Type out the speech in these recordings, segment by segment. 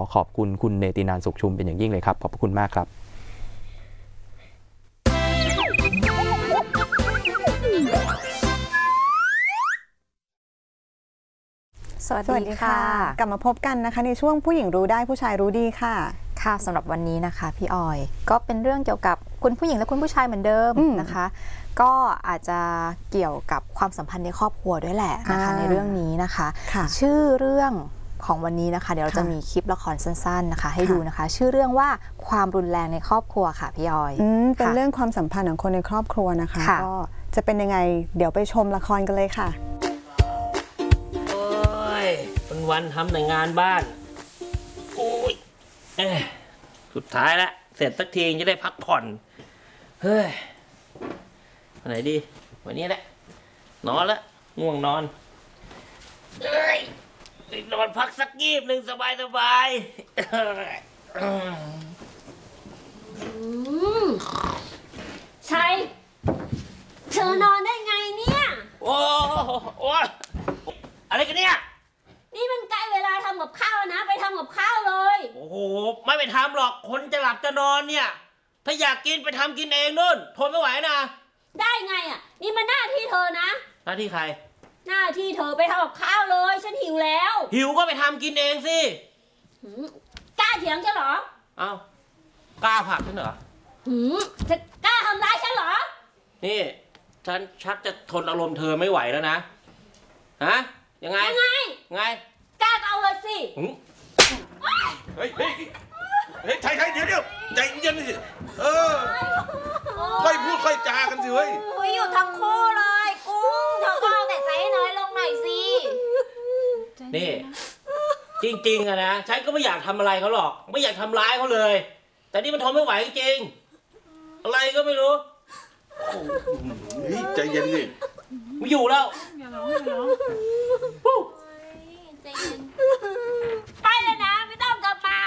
ขอบคุณคุณเนตินันท์สุขชุมเป็นอย่างยิ่งเลยครับขอบคุณมากครับสวัสดีค่ะกลับมาพบกันนะคะในช่วงผู้หญิงรู้ได้ผู้ชายรู้ดีค่ะค่ะสำหรับวันนี้นะคะพี่ออยก็เป็นเรื่องเกี่ยวกับคุณผู้หญิงและคุณผู้ชายเหมือนเดิมนะคะก็อาจจะเกี่ยวกับความสัมพันธ์ในครอบครัวด้วยแหละนะคะในเรื่องนี้นะคะชื่อเรื่องของวันนี้นะคะเดี๋ยวเราจะมีคลิปละครสั้นๆนะคะให้ดูนะคะชื่อเรื่องว่าความรุนแรงในครอบครัวค่ะพี่ออยเป็นเรื่องความสัมพันธ์ของคนในครอบครัวนะคะก็จะเป็นยังไงเดี๋ยวไปชมละครกันเลยค่ะวันทำแต่งานบ้านโอ้ยสุดท้ายแล้วเสร็จสักทีจะได้พักผ่อนเฮ้ยวันไหนดีวันนี้แหละนอนละง่วงนอนนอนพักสักยีบหนึ่งสบายชัยเธอนอนได้ไงเนี่ยโอ้อะไรกันเนี่ยนี่มันใกล้เวลาทำกับข้าวนะไปทำกับข้าวเลยโอ้โหไม่ไปทำหรอกคนจะหลับจะนอนเนี่ยถ้าอยากกินไปทำกินเองนู่นทนไม่ไหวนะได้ไงอ่ะนี่มันหน้าที่เธอนะหน้าที่ใครหน้าที่เธอไปทำกับข้าวเลยฉันหิวแล้วหิวก็ไปทำกินเองสิกล้าเถียงฉันเหรอเอ้ากล้าผลักฉันเหรอจะกล้าทำร้ายฉันเหรอนี่ฉันชักจะทนอารมณ์เธอไม่ไหวแล้วนะฮะยังไงกล้าเอาเลยสิเฮ้ยไทยเดี๋ยวใจเย็นสิค่อยพูดค่อยจากันสิเฮ้ยอยู่ทั้งคู่เลยกุ้งเธอก็เอาแต่ใจน้อยลงหน่อยสินี่จริงๆอะนะฉันก็ไม่อยากทำอะไรเขาหรอกไม่อยากทำร้ายเขาเลยแต่นี่มันทนไม่ไหวจริงอะไรก็ไม่รู้ใจเย็นสิไม่อยู่แล้วไปเลยนะไม่ต้องกลับมา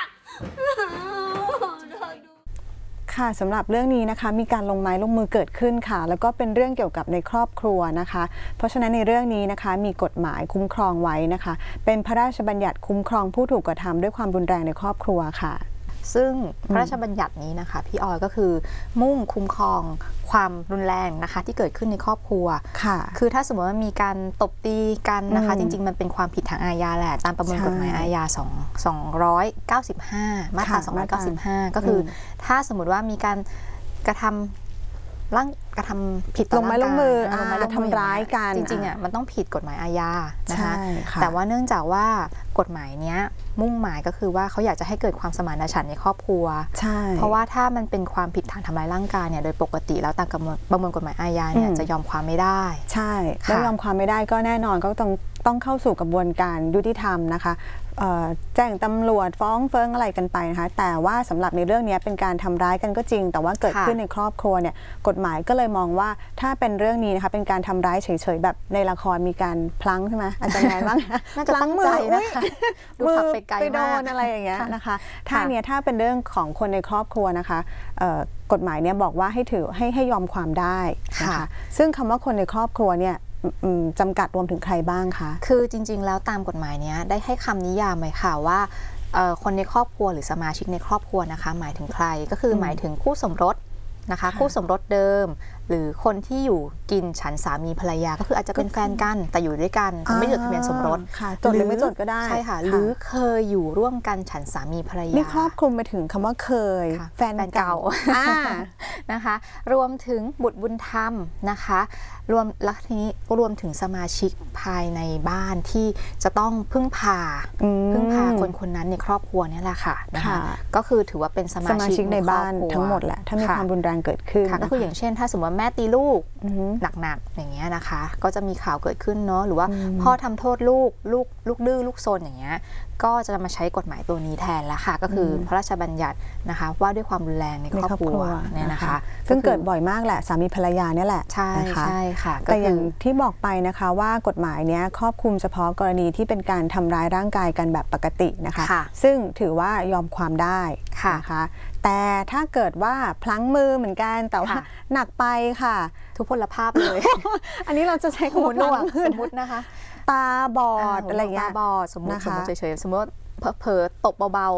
ค่ะสำหรับเรื่องนี้นะคะมีการลงไม้ลงมือเกิดขึ้นค่ะแล้วก็เป็นเรื่องเกี่ยวกับในครอบครัวนะคะเพราะฉะนั้นในเรื่องนี้นะคะมีกฎหมายคุ้มครองไว้นะคะเป็นพระราชบัญญัติคุ้มครองผู้ถูกกระทำด้วยความรุนแรงในครอบครัวค่ะซึ่งพระราชบัญญัตินี้นะคะพี่ออยก็คือมุ่งคุ้มครองความรุนแรงนะคะที่เกิดขึ้นในครอบครัวค่ะคือถ้าสมมติว่ามีการตบตีกันนะคะจริงๆมันเป็นความผิดทางอาญาแหละตามประมวลกฎหมายอาญา295มาตรา295ก็คือถ้าสมมติว่ามีการกระทำผิดต่อร่างกายลงไม้ลงมือทำร้ายกันจริงๆอ่ะมันต้องผิดกฎหมายอาญานะคะแต่ว่าเนื่องจากว่ากฎหมายเนี้ยมุ่งหมายก็คือว่าเขาอยากจะให้เกิดความสมานฉันท์ในครอบครัวเพราะว่าถ้ามันเป็นความผิดฐานทำร้ายร่างกายเนี่ยโดยปกติแล้วตามประมวลกฎหมายอาญาเนี่ยจะยอมความไม่ได้ใช่แล้วยอมความไม่ได้ก็แน่นอนก็ต้องเข้าสู่กระบวนการยุติธรรมนะคะแจ้งตำรวจฟ้องเฟิ้งอะไรกันไปนะคะแต่ว่าสำหรับในเรื่องนี้เป็นการทำร้ายกันก็จริงแต่ว่าเกิดขึ้นในครอบครัวเนี่ยกฎหมายก็เลยมองว่าถ้าเป็นเรื่องนี้นะคะเป็นการทำร้ายเฉยๆแบบในละครมีการพลั้งใช่ไหมอาจารย์ไงบ้างน่าจะตั้งใจนะคะมือไปโดนอะไรอย่างเงี้ยนะคะถ้าเป็นเรื่องของคนในครอบครัวนะคะกฎหมายเนี่ยบอกว่าให้ยอมความได้นะคะซึ่งคำว่าคนในครอบครัวเนี่ยจำกัดรวมถึงใครบ้างคะคือจริงๆแล้วตามกฎหมายนี้ได้ให้คำนิยามไว้ค่ะว่าคนในครอบครัวหรือสมาชิกในครอบครัวนะคะหมายถึงใครก็คือหมายถึงคู่สมรสนะคะคู่สมรสเดิมหรือคนที่อยู่กินฉันสามีภรรยาก็คืออาจจะเป็นแฟนกันแต่อยู่ด้วยกันไม่จดทะเบียนสมรสจดหรือไม่จดก็ได้ใช่ค่ะหรือเคยอยู่ร่วมกันฉันสามีภรรยานี่ครอบคลุมไปถึงคำว่าเคยแฟนเก่านะคะรวมถึงบุตรบุญธรรมนะคะแล้วทีนี้รวมถึงสมาชิกภายในบ้านที่จะต้องพึ่งพาคนนั้นในครอบครัวนี่แหละค่ะนะคะก็คือถือว่าเป็นสมาชิกในบ้านทั้งหมดแหละถ้ามีความรุนแรงเกิดขึ้นก็คืออย่างเช่นถ้าสมมติว่าแม่ตีลูกหนักๆอย่างเงี้ยนะคะก็จะมีข่าวเกิดขึ้นเนาะหรือว่าพ่อทำโทษลูกดื้อลูกซนอย่างเงี้ยก็จะมาใช้กฎหมายตัวนี้แทนแล้วค่ะก็คือพระราชบัญญัตินะคะว่าด้วยความรุนแรงในครอบครัวเนี่ยนะคะซึ่งเกิดบ่อยมากแหละสามีภรรยาเนี่ยแหละใช่ค่ะแต่อย่างที่บอกไปนะคะว่ากฎหมายเนี้ยครอบคลุมเฉพาะกรณีที่เป็นการทำร้ายร่างกายกันแบบปกตินะคะซึ่งถือว่ายอมความได้นะคะแต่ถ้าเกิดว่าพลั้งมือเหมือนกันแต่ว่าหนักไปค่ะทุพพลภาพเลยอันนี้เราจะใช้คำว่าหนวกสมมตินะคะตาบอดอะไรอย่างเงี้ยตาบอดสมมติเฉยๆสมมติเผลอตบเบา